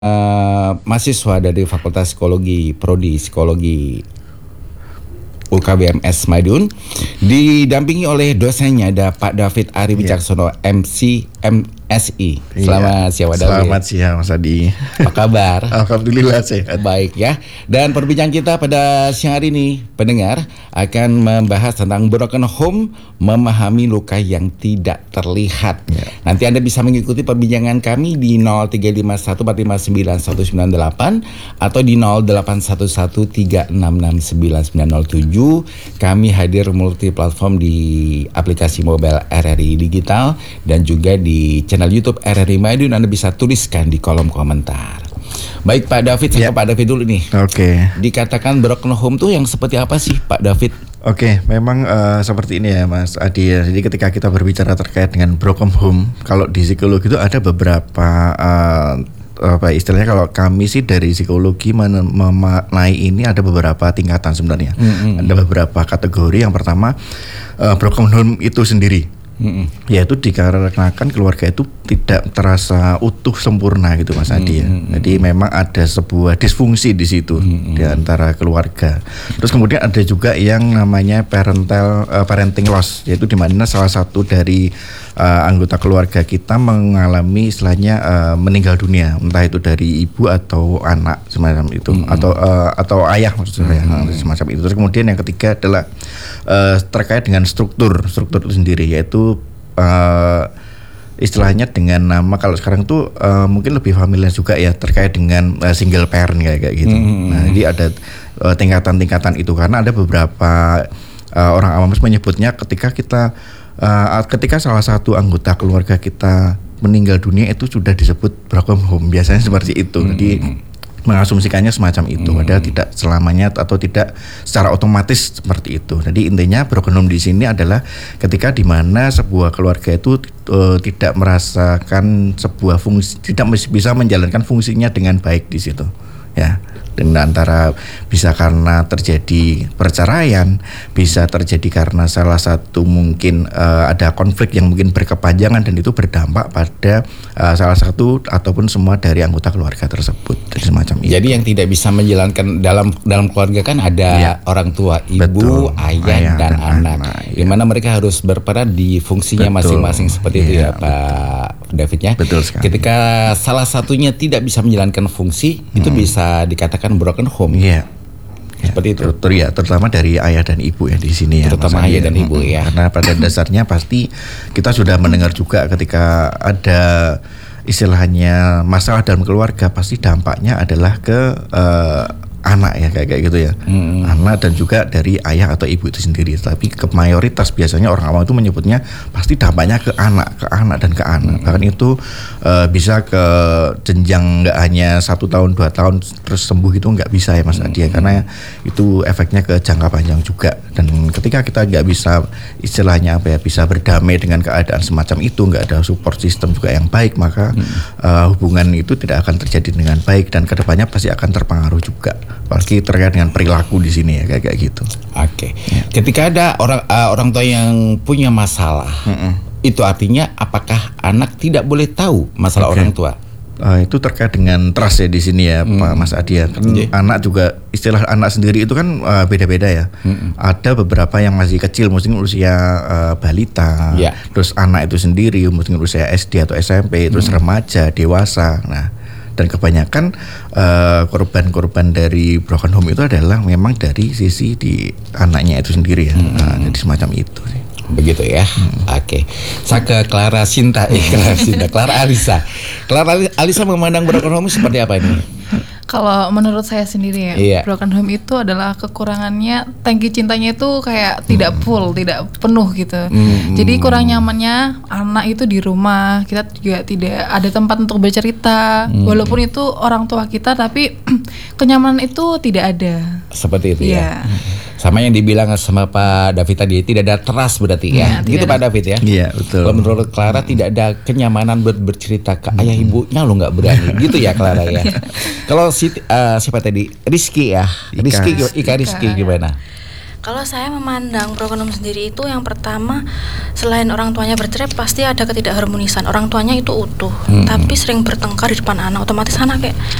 mahasiswa dari Fakultas Psikologi, Prodi Psikologi UKBMS Madiun, didampingi oleh dosennya ada Pak David Ari Wicaksono, MC MSI. Selamat siang, Pak David. Selamat siang, Mas Adi. Apa kabar? Alhamdulillah sehat. Baik ya. Dan perbincangan kita pada siang hari ini, pendengar, akan membahas tentang broken home, memahami luka yang tidak terlihat. Nanti Anda bisa mengikuti perbincangan kami di 0351459198 atau di 0811366997. Kami hadir multi platform di aplikasi mobile RRI Digital dan juga di channel YouTube RRI Madiun. Anda bisa tuliskan di kolom komentar. Baik Pak David, saya ke Pak David dulu nih. Oke. Dikatakan broken home tuh yang seperti apa sih Pak David? Oke, memang seperti ini ya Mas Adi ya. Jadi ketika kita berbicara terkait dengan broken home, kalau di psikologi itu ada beberapa apa istilahnya, kalau kami sih dari psikologi memaknai ini ada beberapa tingkatan sebenarnya. Ada beberapa kategori. Yang pertama, broken home itu sendiri, yaitu dikarenakan keluarga itu tidak terasa utuh sempurna gitu Mas Adi ya. Jadi memang ada sebuah disfungsi di situ di antara keluarga. Terus kemudian ada juga yang namanya parenting loss, yaitu di mana salah satu dari anggota keluarga kita mengalami istilahnya meninggal dunia, entah itu dari ibu atau anak semacam itu, atau ayah maksud saya, semacam itu. Terus kemudian yang ketiga adalah terkait dengan struktur itu sendiri, yaitu istilahnya dengan nama kalau sekarang tuh mungkin lebih familiar juga ya, terkait dengan single parent kayak gitu. Nah, jadi ada tingkatan-tingkatan itu, karena ada beberapa orang awam menyebutnya ketika salah satu anggota keluarga kita meninggal dunia itu sudah disebut broken home, biasanya seperti itu. Jadi mengasumsikannya semacam itu, padahal tidak selamanya atau tidak secara otomatis seperti itu. Jadi intinya broken home di sini adalah ketika di mana sebuah keluarga itu tidak merasakan sebuah fungsi, tidak bisa menjalankan fungsinya dengan baik di situ, ya. Dan antara bisa karena terjadi perceraian, bisa terjadi karena salah satu mungkin ada konflik yang mungkin berkepanjangan dan itu berdampak pada salah satu ataupun semua dari anggota keluarga tersebut. Jadi semacam itu. Jadi yang tidak bisa menjalankan dalam keluarga kan ada orang tua, ibu, ayah dan anak. Di mana mereka harus berperan di fungsinya masing-masing seperti itu ya Pak David ya. Betul sekali. Ketika salah satunya tidak bisa menjalankan fungsi, itu bisa dikatakan broken home. Seperti itu. Terutama dari ayah dan ibu ya di sini ya. Terutama ayah dan ibu ya. Karena pada dasarnya pasti kita sudah mendengar juga ketika ada istilahnya masalah dalam keluarga, pasti dampaknya adalah ke anak ya, kayak gitu ya. Anak dan juga dari ayah atau ibu itu sendiri. Tapi ke mayoritas biasanya orang awam itu menyebutnya pasti dampaknya ke anak dan ke anak. Bahkan itu bisa ke jenjang nggak hanya 1 tahun 2 tahun terus sembuh, itu nggak bisa ya Mas Adi ya, karena itu efeknya ke jangka panjang juga. Dan ketika kita nggak bisa istilahnya bisa berdamai dengan keadaan semacam itu, nggak ada support system juga yang baik, maka hubungan itu tidak akan terjadi dengan baik dan kedepannya pasti akan terpengaruh juga. Apalagi terkait dengan perilaku di sini ya, kayak gitu. Oke. Ketika ada orang tua yang punya masalah, itu artinya apakah anak tidak boleh tahu masalah orang tua? Itu terkait dengan trust ya di sini ya Pak Mas Adi ya. Kan anak juga, istilah anak sendiri itu kan beda-beda ya. Ada beberapa yang masih kecil, mungkin usia balita. Terus anak itu sendiri mungkin usia SD atau SMP, terus remaja, dewasa. Nah, dan kebanyakan korban-korban dari broken home itu adalah memang dari sisi di anaknya itu sendiri ya. Jadi semacam itu sih. Begitu ya. Oke. Saya ke Clara Sinta, Clara Alisa. Clara Alisa memandang broken home seperti apa ini? Kalau menurut saya sendiri ya, broken home itu adalah kekurangannya, tangki cintanya itu kayak tidak full, tidak penuh gitu. Jadi kurang nyamannya anak itu di rumah, kita juga tidak ada tempat untuk bercerita. Walaupun itu orang tua kita, tapi kenyamanan itu tidak ada. Seperti itu ya. Sama yang dibilang sama Pak David tadi, tidak ada trust berarti ya. Gitu Pak David ya. Iya, betul. Kalau menurut Clara tidak ada kenyamanan buat bercerita ke ayah ibunya, lo nggak berani. Gitu ya Clara ya. Kalau siapa tadi? Rizky ya. Rizky gimana? Kalau saya memandang broken home sendiri itu yang pertama, selain orang tuanya bercerai pasti ada ketidakharmonisan. Orang tuanya itu utuh, tapi sering bertengkar di depan anak, otomatis anak kayak